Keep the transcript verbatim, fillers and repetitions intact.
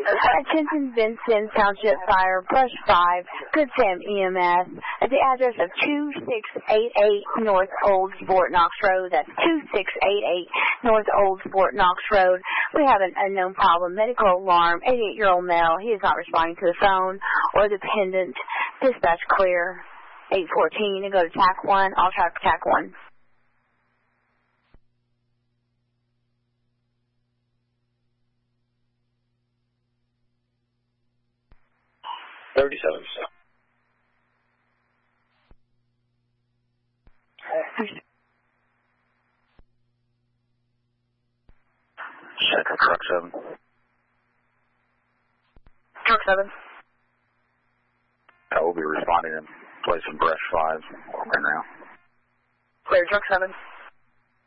Attention Vincent Township Fire, Brush five, Good Sam E M S, at the address of two six eight eight North Old Fort Knox Road. That's two six eight eight North Old Fort Knox Road. We have an unknown problem, medical alarm, eighty-eight-year-old male. He is not responding to the phone or the pendant. Dispatch clear, eight fourteen, and go to T A C one. I'll try for T A C one. thirty-seven. Check truck seven. Truck seven. I will be responding in place of brush five right now. Clear, truck seven.